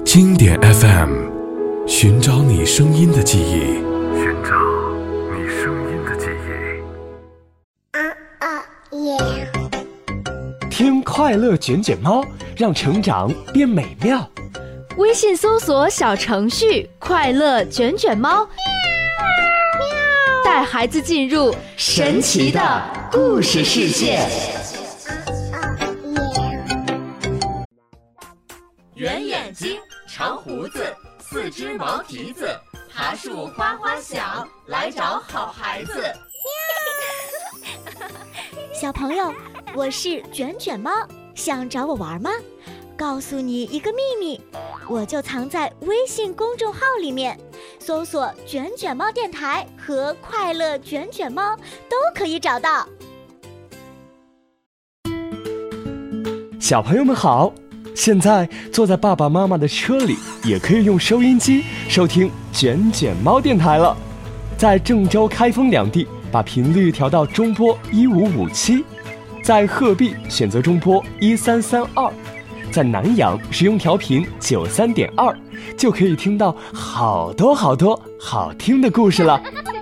经典 FM， 寻找你声音的记忆， 寻找你声音的记忆。 听快乐卷卷猫，让成长变美妙。 微信搜索小程序快乐卷卷猫，带孩子进入神奇的故事世界。 圆眼睛，长胡子，四只毛蹄子，爬树哗哗响，来找好孩子。 小朋友，我是卷卷猫，想找我玩吗？告诉你一个秘密，我就藏在微信公众号里面，搜索卷卷猫电台和快乐卷卷猫都可以找到。 小朋友们好，现在坐在爸爸妈妈的车里，也可以用收音机收听卷卷猫电台了。在郑州、开封两地把频率调到中波1557，在鹤壁选择中波1332，在南阳使用调频93.2，就可以听到好多好听的故事了。